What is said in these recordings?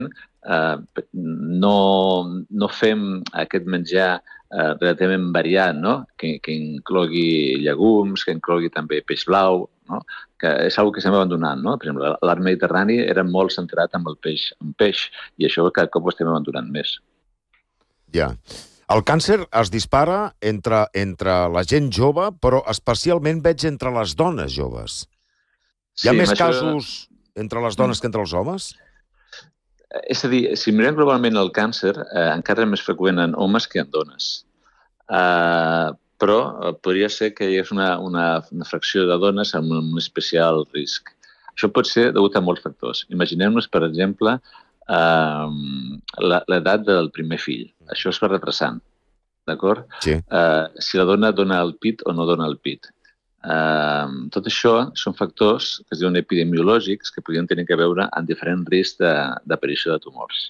no fem aquest menjar relativament variat, no? Que inclogui llegums, que inclogui també peix blau, no? Que és una que estem abandonant, no? Per exemple, l'art mediterrani era molt centrat en el peix, i això cada cop ho estem abandonant més. Ja. El càncer es dispara entre la gent jove, però especialment veig entre les dones joves. Hi ha més casos entre les dones que entre els homes? És a dir, si mirem globalment el càncer, encara és més freqüent en homes que en dones. Però podria ser que hi hagués una fracció de dones amb un especial risc. Això pot ser degut a molts factors. Imaginem-nos, per exemple, l'edat del primer fill. Això es va retrasant, d'acord? Sí. Si la dona dona el pit o no dona el pit. Tot això són factors que es diuen epidemiològics que podrien tenir a veure amb diferents riscs d'aparició de tumors.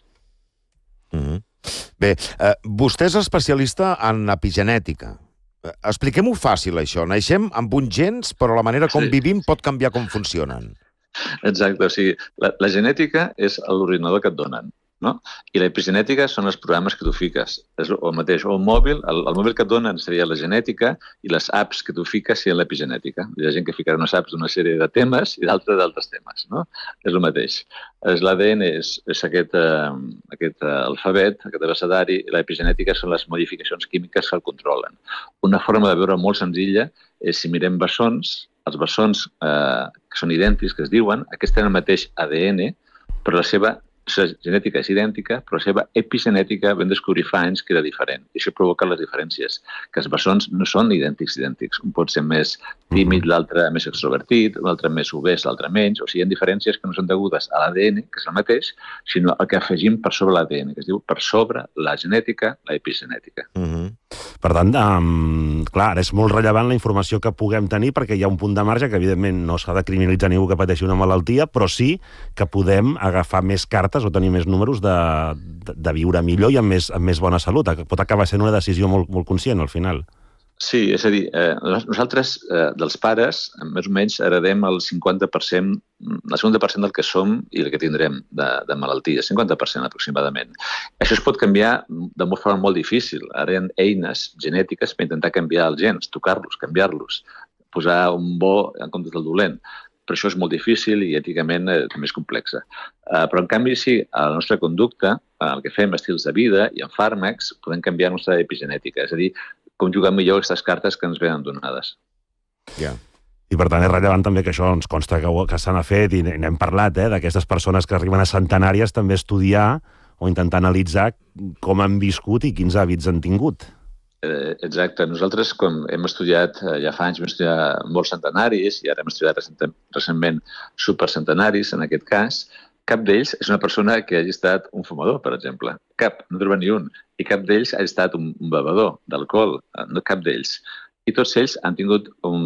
Bé, vostè és especialista en epigenètica. Expliquem-ho fàcil, això. Naixem amb uns gens, però la manera com vivim pot canviar com funcionen. Exacte, o sigui, la genètica és l'ordinador que et donen, no? I l'epigenètica són els programes que tu fiques. És el mateix, o el mòbil que et donen seria la genètica i les apps que tu fiques serien l'epigenètica. Hi ha gent que ficarà unes apps d'una sèrie de temes i d'altres temes, no? És el mateix. L'ADN és aquest alfabet, aquest abecedari, i l'epigenètica són les modificacions químiques que el controlen. Una forma de veure molt senzilla és si mirem bessons, els bessons que són idèntics, que es diuen, aquests tenen el mateix ADN, però la seva genètica és idèntica, però la seva epigenètica vam descobrir fa anys que era diferent. I això provoca les diferències, que els bessons no són idèntics. Un pot ser més tímid, l'altre més extrovertit, l'altre més obès, l'altre menys. O sigui, hi ha diferències que no són degudes a l'ADN, que és el mateix, sinó al que afegim per sobre l'ADN, que es diu per sobre la genètica, la epigenètica. Per tant, clar, ara és molt rellevant la informació que puguem tenir perquè hi ha un punt de marge que, evidentment, no s'ha de criminalitzar ningú que pateixi una malaltia, però sí que podem agafar més cartes o tenir més números de viure millor i amb més bona salut. Pot acabar sent una decisió molt conscient, al final. Sí, és a dir, nosaltres, dels pares, més o menys heredem el 50%, el 50% del que som i el que tindrem de malaltia, 50% aproximadament. Això es pot canviar de forma molt difícil. Ara hi ha eines genètiques per intentar canviar els gens, tocar-los, canviar-los, posar un bo en comptes del dolent. Però això és molt difícil i èticament també és complexa. Però, en canvi, sí, a la nostra conducta, el que fem, estils de vida i en fàrmacs, podem canviar la nostra epigenètica, és a dir, com jugar millor aquestes cartes que ens venen donades. Ja. I, per tant, és rellevant també que això ens consta que se n'ha fet i n'hem parlat, d'aquestes persones que arriben a centenàries, també estudiar o intentar analitzar com han viscut i quins hàbits han tingut. Exacte. Nosaltres, com hem estudiat ja fa anys, hem estudiat molts centenaris i ara hem estudiat recentment supercentenaris, en aquest cas, cap d'ells és una persona que hagi estat un fumador, per exemple. Cap, no troba ni un. I cap d'ells ha estat un bevedor d'alcohol. No cap d'ells. I tots ells han tingut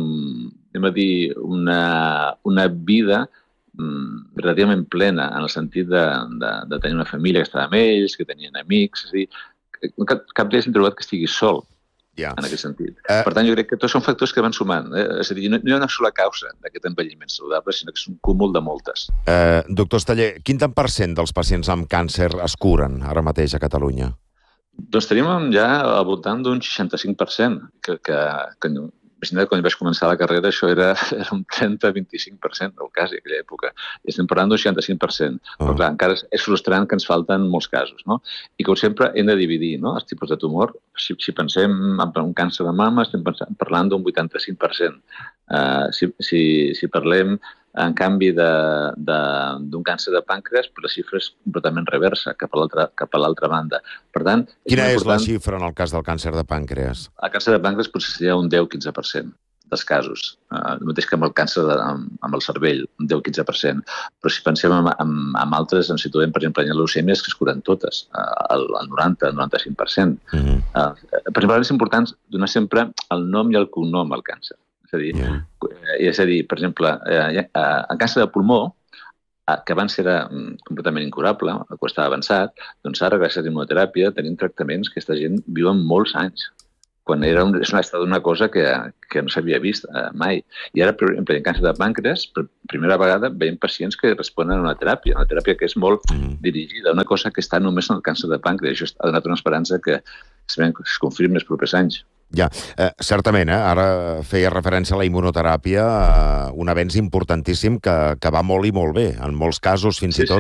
una vida relativament plena, en el sentit de tenir una família que estava amb ells, que tenien amics. És a dir, cap d'ells han trobat que estigui sol, en aquest sentit. Per tant, jo crec que tots són factors que van sumant. És a dir, no hi ha una sola causa d'aquest envelliment saludable, sinó que és un cúmul de moltes. Doctor Esteller, quin tant % dels pacients amb càncer es curen ara mateix a Catalunya? Doncs tenim ja al voltant d'un 65%, que imagina't, quan vaig començar la carrera, això era un 30-25% del cas en aquella època. I estem parlant d'un 65%. Però clar, encara és frustrant que ens falten molts casos, no? I com sempre hem de dividir, no?, els tipus de tumor. Si pensem en un càncer de mama, estem parlant d'un 85%. Si parlem, en canvi, d'un càncer de pàncreas, la xifra és completament reversa, cap a l'altra banda. Per tant, quina és la xifra en el cas del càncer de pàncreas? El càncer de pàncreas potser seria un 10-15% dels casos. El mateix que amb el càncer amb el cervell, un 10-15%. Però si pensem en altres, ens situem, per exemple, en leucèmies, que es curen totes, el 90-95%. Per exemple, és important donar sempre el nom i el cognom al càncer. És a dir, per exemple, el càncer de pulmó, que abans era completament incurable, que estava avançat, doncs ara, gràcies a la immunoteràpia, tenim tractaments que aquesta gent viuen molts anys. quan és una cosa que no s'havia vist mai. I ara, per exemple, en càncer de pàncreas, per primera vegada veiem pacients que responen a una teràpia que és molt dirigida, una cosa que està només en el càncer de pàncreas. Això ha donat una esperança que es confirmi els propers anys. Ja, certament, ara feia referència a la immunoteràpia, un avenç importantíssim que va molt i molt bé. En molts casos, fins i tot,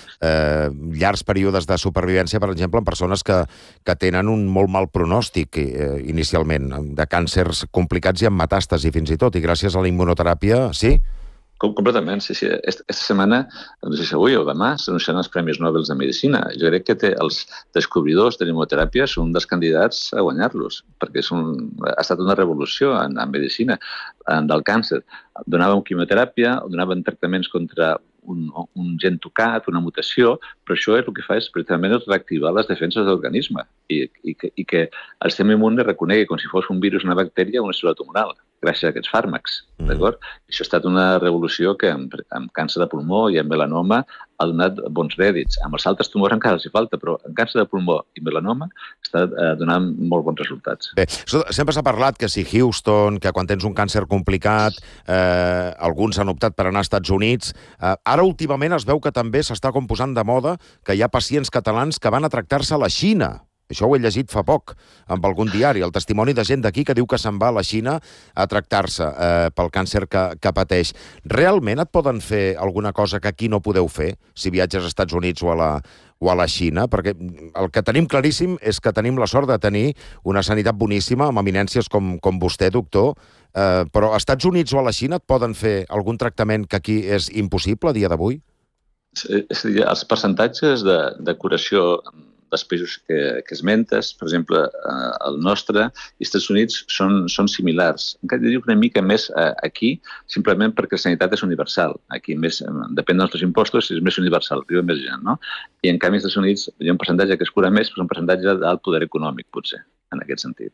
llargs períodes de supervivència, per exemple, en persones que tenen un molt mal pronòstic inicialment, de càncers complicats i amb metàstasi fins i tot, i gràcies a la immunoteràpia, sí? Completament, sí. Aquesta setmana, no sé si avui o demà, s'anunciaran els Premis Nobel de Medicina. Jo crec que els descobridors de l'immunoteràpia són un dels candidats a guanyar-los, perquè ha estat una revolució en medicina del càncer. Donaven quimioteràpia, donaven tractaments contra un gen tocat, una mutació, però això el que fa és precisament reactivar les defenses de l'organisme i que el sistema immune reconegui com si fos un virus, una bactèria o una cèl·lula tumoral, gràcies a aquests fàrmacs, d'acord? Això ha estat una revolució que amb càncer de pulmó i amb melanoma ha donat bons rèdits. Amb els altres tumors encara els hi falta, però en càncer de pulmó i melanoma està donant molt bons resultats. Bé, sempre s'ha parlat que si Houston, que quan tens un càncer complicat, alguns han optat per anar als Estats Units. Ara, últimament, es veu que també s'està posant de moda que hi ha pacients catalans que van a tractar-se a la Xina. Això ho he llegit fa poc, amb algun diari, el testimoni de gent d'aquí que diu que se'n va a la Xina a tractar-se pel càncer que pateix. Realment et poden fer alguna cosa que aquí no podeu fer, si viatges als Estats Units o a la Xina? Perquè el que tenim claríssim és que tenim la sort de tenir una sanitat boníssima, amb eminències com vostè, doctor, però als Estats Units o a la Xina et poden fer algun tractament que aquí és impossible a dia d'avui? És a dir, els percentatges de curació dels països que esmentes, per exemple, el nostre i els Estats Units són similars. Encara dic una mica més aquí, simplement perquè la sanitat és universal. Aquí depèn dels nostres impostos, és més universal, arriba més gent, no? I en canvi als Estats Units hi ha un percentatge que es cura més, però és un percentatge d'alt poder econòmic, potser, en aquest sentit.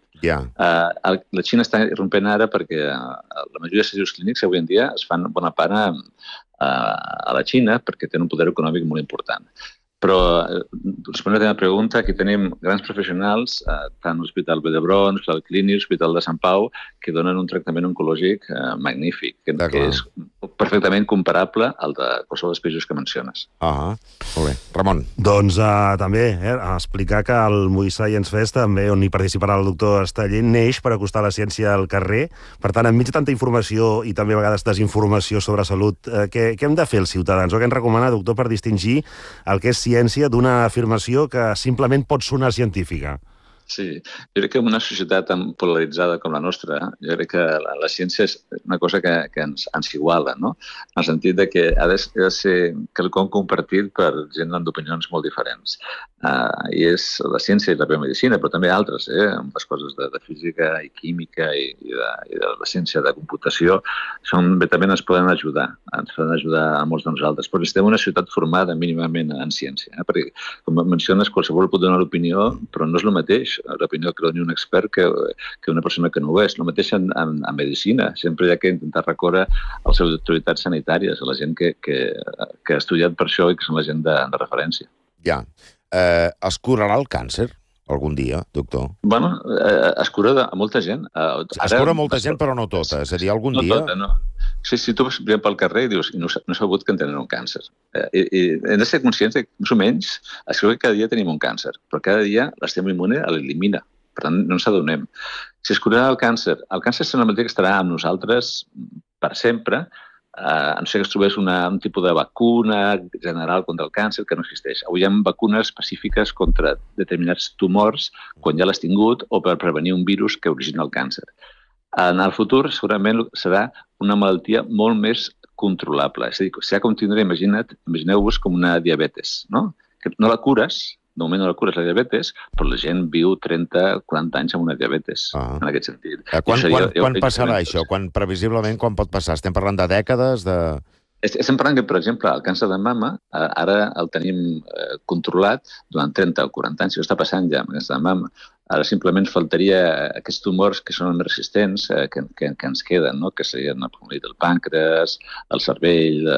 La Xina està irrompent ara perquè la majoria de servicis clínics avui en dia es fan bona part a la Xina perquè tenen un poder econòmic molt important. Però, responent a la pregunta, aquí tenim grans professionals, tant l'Hospital Vall d'Hebron, l'Hospital Clínic, l'Hospital de Sant Pau, que donen un tractament oncològic magnífic, que és perfectament comparable al de qualsevol dels països que menciones. Molt bé. Ramon. Doncs també explicar que el Movie Science Fest, també on hi participarà el doctor Esteller, neix per acostar la ciència al carrer. Per tant, enmig de tanta informació i també a vegades desinformació sobre salut, què hem de fer els ciutadans? O què ens recomana, doctor, per distingir el que és ciència d'una afirmació que simplement pot sonar científica? Sí, jo crec que en una societat tan polaritzada com la nostra, jo crec que la ciència és una cosa que ens iguala, no? En el sentit que ha de ser quelcom compartit per gent d'opinions molt diferents. I és la ciència i la biomedicina, però també altres, les coses de física i química i de la ciència de computació, també ens poden ajudar a molts de nosaltres. Però estem en una ciutat formada mínimament en ciència, perquè, com menciones, qualsevol pot donar l'opinió, però no és el mateix l'opinió que doni un expert que una persona que no ho és. El mateix en medicina. Sempre hi ha que intentar recórrer a les autoritats sanitàries, a la gent que ha estudiat per això i que són la gent de referència. Ja. Es curarà el càncer algun dia, doctor? Bueno, es cura a molta gent. Es cura molta gent, però no tota. És a dir, algun dia... No tota, no. Si tu vas pel carrer i dius no he sabut que en tenen un càncer. I hem de ser conscients que, més o menys, es creu que cada dia tenim un càncer, però cada dia el sistema immune l'elimina. Per tant, no ens adonem. Si es curarà el càncer serà una malaltia que estarà amb nosaltres per sempre, a no ser que es trobés un tipus de vacuna general contra el càncer que no existeix. Avui hi ha vacunes específiques contra determinats tumors quan ja l'has tingut o per prevenir un virus que origina el càncer. En el futur segurament serà una malaltia molt més controlable. És a dir, serà com tindre, imagineu-vos com una diabetes, no? Que no la cures, de moment no la cures la diabetes, però la gent viu 30-40 anys amb una diabetes, en aquest sentit. Quan passarà això? Previsiblement, quan pot passar? Estem parlant de dècades? Estem parlant que, per exemple, el càncer de mama ara el tenim controlat durant 30 o 40 anys. Això està passant ja amb el càncer de mama. Ara simplement faltaria aquests tumors que són més resistents que ens queden, no? Que serien el pàncreas, el cervell,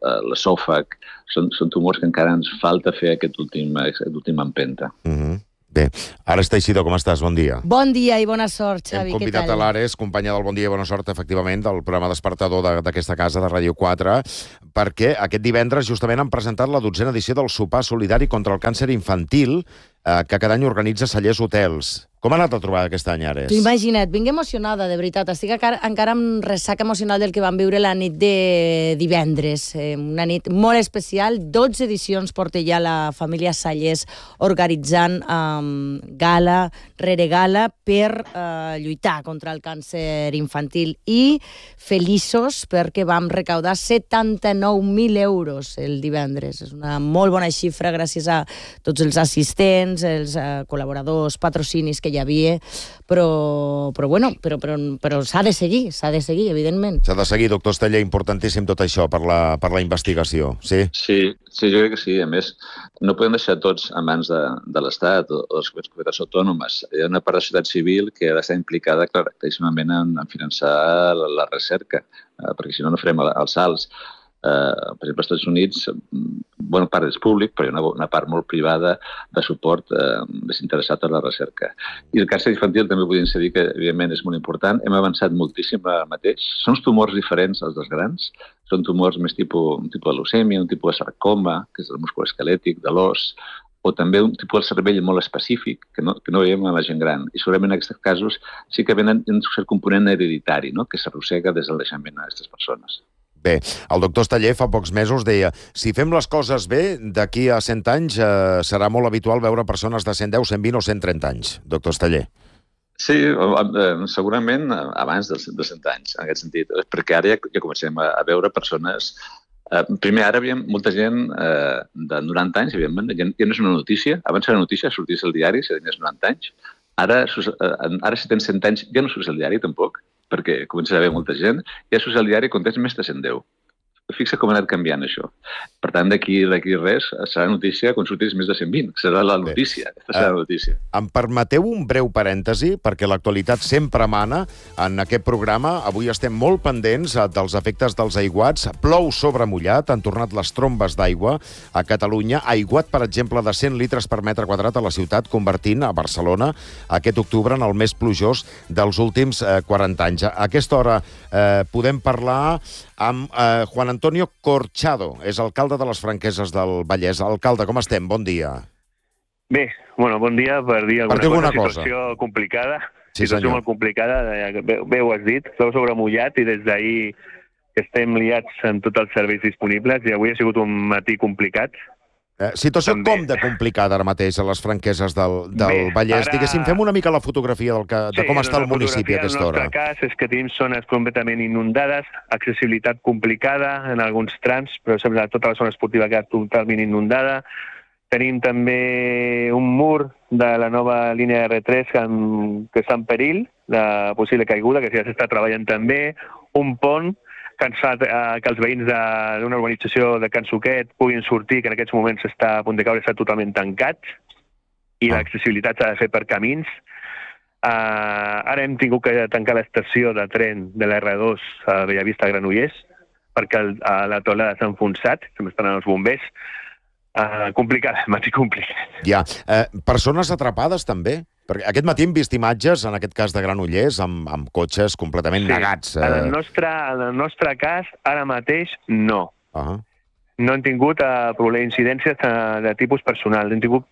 l'esòfag. Són tumors que encara ens falta fer aquesta última empenta. Bé, Ares Teixidor, com estàs? Bon dia. Bon dia i bona sort, Xavi. Hem convidat a l'Ares, companya del Bon Dia i Bona Sort, efectivament, del programa despertador d'aquesta casa de Ràdio 4, perquè aquest divendres justament han presentat la 12a edició del sopar solidari contra el càncer infantil que cada any organitza Cellers Hotels. Com ha anat a trobar aquest any, Ares? Tu imagina't, vinc emocionada, de veritat. Estic encara amb ressaca emocional del que vam viure la nit de divendres. Una nit molt especial. 12 edicions porta ja la família Cellers organitzant gala rere gala per lluitar contra el càncer infantil. I feliços perquè vam recaudar 79.000 euros el divendres. És una molt bona xifra gràcies a tots els assistents, els col·laboradors, patrocinis que hi havia, però s'ha de seguir, evidentment. S'ha de seguir, doctor Esteller, importantíssim tot això per la investigació, sí? Sí, jo crec que sí. A més, no podem deixar tots a mans de l'Estat o de les comunitats autònomes. Hi ha una part de la societat civil que ha d'estar implicada claríssimament en finançar la recerca, perquè si no, no farem els salts. Per exemple, als Estats Units, bona part és públic, però hi ha una part molt privada de suport desinteressat a la recerca. I el càncer infantil també vull dir que, evidentment, és molt important. Hem avançat moltíssim ara mateix. Són tumors diferents als dels grans. Són tumors més un tipus de leucèmia, un tipus de sarcoma, que és el múscul esquelètic, de l'os, o també un tipus de cervell molt específic, que no veiem en la gent gran. I segurament en aquests casos sí que venen un cert component hereditari, no?, que s'arrossega des del naixement d'aquestes persones. Bé, el doctor Esteller fa pocs mesos deia si fem les coses bé, d'aquí a 100 anys serà molt habitual veure persones de 110, 120 o 130 anys. Doctor Esteller. Sí, segurament abans dels 100 anys, en aquest sentit, perquè ara ja comencem a veure persones... Primer, ara hi havia molta gent de 90 anys, evidentment, ja no és una notícia. Abans era notícia, sortís al diari si tenies 90 anys. Ara si tens 100 anys, ja no surts al diari, tampoc, perquè comença a haver molta gent, ja surts al diari quan tens més de 110. Fixa com ha anat canviant això. Per tant, d'aquí res serà notícia quan surtis més de 120. Serà la notícia. Aquesta serà la notícia. Em permeteu un breu parèntesi, perquè l'actualitat sempre mana en aquest programa. Avui estem molt pendents dels efectes dels aiguats. Plou sobre mullat, han tornat les trombes d'aigua a Catalunya. Aiguat, per exemple, de 100 litres per metre quadrat a la ciutat, convertint a Barcelona aquest octubre en el més plujós dels últims 40 anys. A aquesta hora podem parlar amb Juan Antonio Corchado, és alcalde de les Franqueses del Vallès. Alcalde, com estem? Bon dia. Bé, bon dia per dir alguna cosa. Situació complicada, situació molt complicada, bé ho has dit, plou sobre mullat i des d'ahir estem liats en tots els serveis disponibles i avui ha sigut un matí complicat. Situació com de complicada ara mateix a les Franqueses del Vallès? Diguéssim, fem una mica la fotografia de com està el municipi a aquesta hora. El nostre cas és que tenim zones completament inundades, accessibilitat complicada en alguns trams, però sembla que tota la zona esportiva queda totalment inundada. Tenim també un mur de la nova línia R3 que està en perill, de possible caiguda, que ja s'està treballant també, un pont que els veïns d'una urbanització de Can Suquet puguin sortir, que en aquests moments està a punt de caure, està totalment tancat, i l'accessibilitat s'ha de fer per camins. Ara hem tingut que tancar l'estació de tren de la R2 a Bellavista, a Granollers, perquè la teulada s'ha enfonsat, sempre estan els bombers. Complicat, matí complicat. Ja. Persones atrapades també? Perquè aquest matí hem vist imatges, en aquest cas de Granollers, amb cotxes completament negats. En el nostre cas, ara mateix, no. No hem tingut incidències de tipus personal. Hem tingut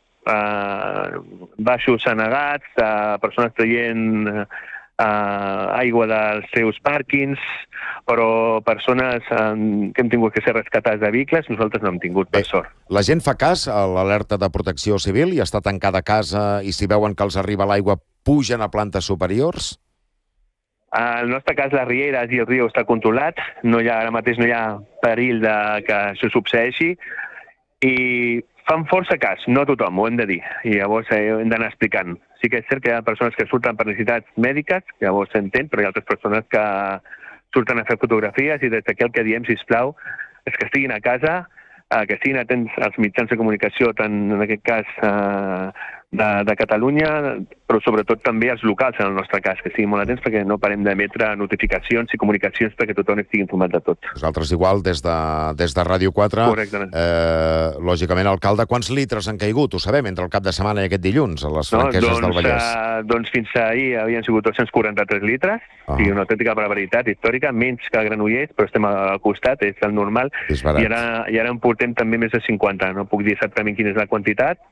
baixos anegats, persones traient aigua dels seus pàrquings, però persones que hem tingut que ser rescatades de vehicles, nosaltres no hem tingut, per sort. La gent fa cas a l'alerta de protecció civil i està tancada a casa i si veuen que els arriba l'aigua pugen a plantes superiors? En el nostre cas, les rieres i el riu està controlat, ara mateix no hi ha perill que això succeeixi i fan força cas, no tothom, ho hem de dir, i llavors hem d'anar explicant. Sí que és cert que hi ha persones que surten per necessitats mèdiques, que llavors s'entén, però hi ha altres persones que surten a fer fotografies i des d'aquí el que diem, sisplau, és que estiguin a casa, que estiguin atents als mitjans de comunicació, tant en aquest cas de Catalunya, però sobretot també els locals, en el nostre cas, que siguin molt atents perquè no parem d'emetre notificacions i comunicacions perquè tothom estigui informat de tot. Vosaltres igual, des de Ràdio 4, lògicament, alcalde, quants litres han caigut? Ho sabem, entre el cap de setmana i aquest dilluns, a les Franqueses del Vallès. Doncs fins ahir havien sigut 243 litres, i una autèntica barbaritat històrica, menys que el Granollers, però estem al costat, és el normal, i ara en portem també més de 50. No puc dir exactament quina és la quantitat,